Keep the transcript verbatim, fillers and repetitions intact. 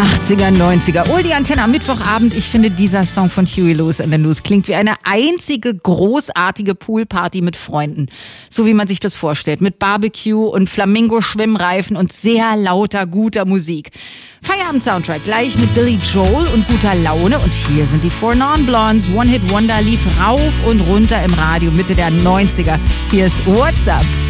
achtziger, neunziger. Oh, die Antenne am Mittwochabend. Ich finde, dieser Song von Huey Lewis and the News klingt wie eine einzige großartige Poolparty mit Freunden. So wie man sich das vorstellt. Mit Barbecue und Flamingo-Schwimmreifen und sehr lauter, guter Musik. Feierabend-Soundtrack gleich mit Billy Joel und guter Laune. Und hier sind die Four Non-Blondes. One Hit Wonder lief rauf und runter im Radio Mitte der neunziger. Hier ist What's Up?